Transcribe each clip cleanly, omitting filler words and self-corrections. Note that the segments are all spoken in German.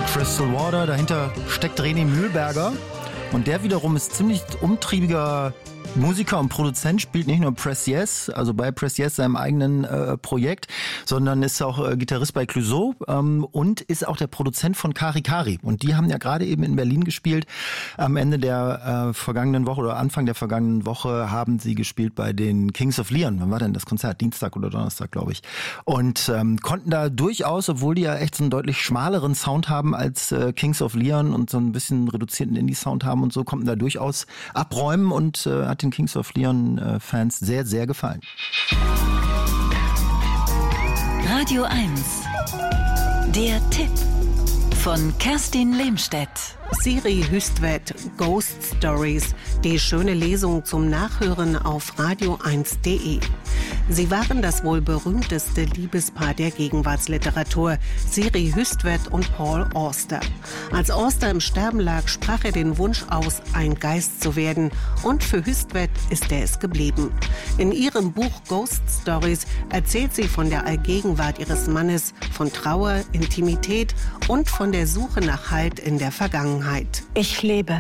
Crystal Water, dahinter steckt René Mühlberger und der wiederum ist ziemlich umtriebiger Musiker und Produzent, spielt nicht nur Press Yes, also bei Press Yes seinem eigenen Projekt, sondern ist auch Gitarrist bei Clouseau und ist auch der Produzent von Kari Kari. Und die haben ja gerade eben in Berlin gespielt. Am Ende der vergangenen Woche oder Anfang der vergangenen Woche haben sie gespielt bei den Kings of Leon. Wann war denn das Konzert? Dienstag oder Donnerstag, glaube ich. Und konnten da durchaus, obwohl die ja echt so einen deutlich schmaleren Sound haben als Kings of Leon und so ein bisschen reduzierten Indie-Sound haben und so, konnten da durchaus abräumen und hat den Kings of Leon Fans sehr, sehr gefallen. Radio 1. Der Tipp von Kerstin Lehmstedt. Siri Hüstvedt, Ghost Stories, die schöne Lesung zum Nachhören auf radio1.de. Sie waren das wohl berühmteste Liebespaar der Gegenwartsliteratur, Siri Hüstvedt und Paul Auster. Als Auster im Sterben lag, sprach er den Wunsch aus, ein Geist zu werden, und für Hüstvedt ist er es geblieben. In ihrem Buch Ghost Stories erzählt sie von der Allgegenwart ihres Mannes, von Trauer, Intimität und von der Suche nach Halt in der Vergangenheit. Ich lebe.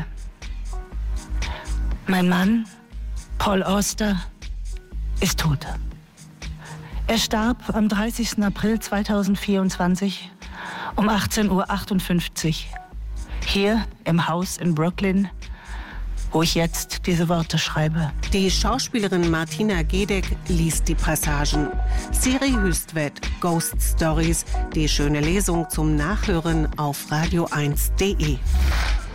Mein Mann, Paul Auster, ist tot. Er starb am 30. April 2024 um 18:58 Uhr hier im Haus in Brooklyn, wo ich jetzt diese Worte schreibe. Die Schauspielerin Martina Gedeck liest die Passagen. Siri Hüstvedt, Ghost Stories, die schöne Lesung zum Nachhören auf radio1.de.